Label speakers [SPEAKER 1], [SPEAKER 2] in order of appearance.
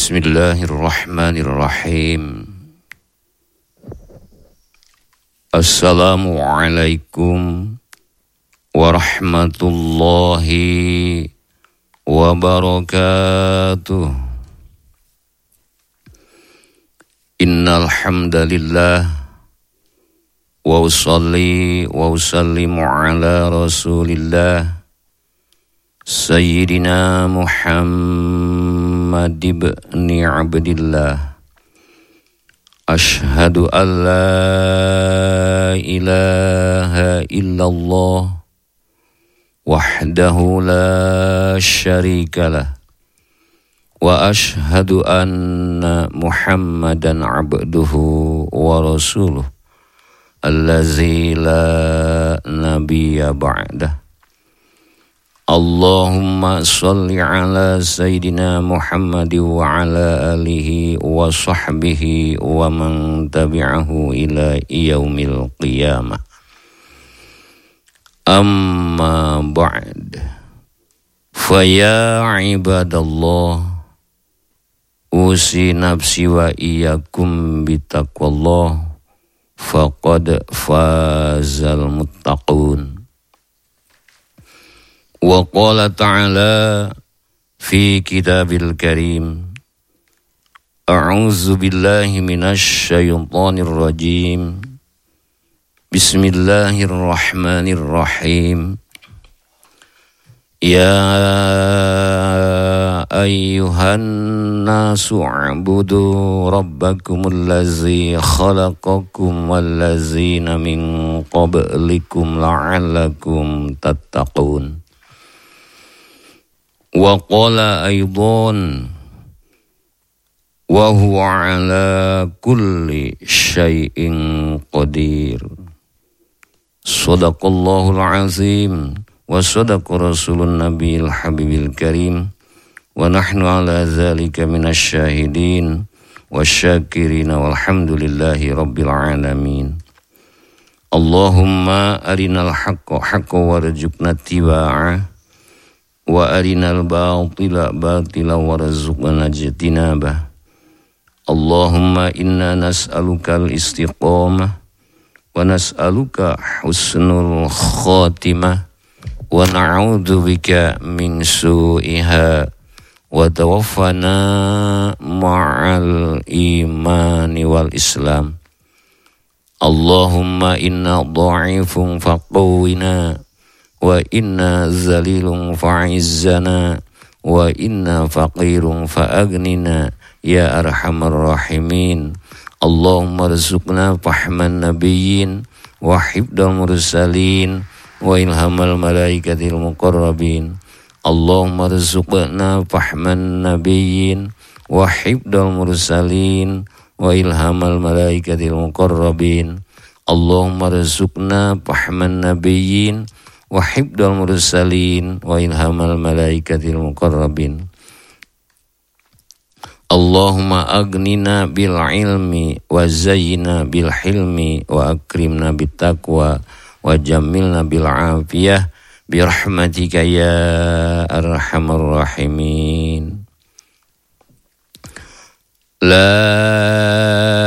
[SPEAKER 1] Bismillahirrahmanirrahim. Assalamualaikum warahmatullahi wabarakatuh. Innal hamdalillah wa usalli wa usallimu ala Rasulillah Sayyidina Muhammad ibn Abdillah. Ashhadu an la ilaha illallah wahdahu la syarikalah wa ashhadu anna Muhammadan abduhu wa rasuluh allazi la nabiyya ba'dah. Allahumma salli ala Sayyidina Muhammad wa ala alihi wa sahbihi wa man tabi'ahu ila yaumil qiyamah. Amma ba'd. Faya ibadallah, usi nafsi wa iyyakum bitaqwallah, faqad fazal muttaqun. Wa qala ta'ala fi kitabil karim, a'udzu billahi minasy syaithanir rajim. Bismillahirrahmanirrahim. Ya ayyuhan nasu u'budu rabbakumul ladzi khalaqakum wal ladzina min qablikum la'allakum tattaqun. Wa qala aidan wa huwa ala kulli syai'in qadir. Shadaqallahul azim wa sadaqa rasulun nabiyil habibil karim wa nahnu ala dzalika minasy syahidin wasyakirin walhamdulillahi rabbil alamin. Allahumma arinal haqqa haqqan warzuqna ittiba'ah wa arinal batila batila warzuqna ijtinabah. Allahumma inna nas'alukal istiqamah wa nas'aluka husnul khatimah wa na'udzubika min su'iha wa tawaffana ma'al imani wal islam. Allahumma inna dha'ifun faqawwina wa inna zalilun fa'izzana wa inna faqirun fa'agnina ya arhamar rahimin. Allahumma rizukna fahman nabiyyin wa hifdal mursalin wa ilhamal malaikatil muqarrabin. Allahumma rizukna fahman nabiyyin wa hifdal mursalin wa ilhamal malaikatil muqarrabin. Allahumma rizukna fahman nabiyyin wa hifdal mursalin wa ilhamal malaikatil muqarrabin. Allahumma agnina bil ilmi wa zayyina bil hilmi wa akrimna bit taqwa wa jammilna bil afiyah bi rahmatika ya arhamar rahimin. La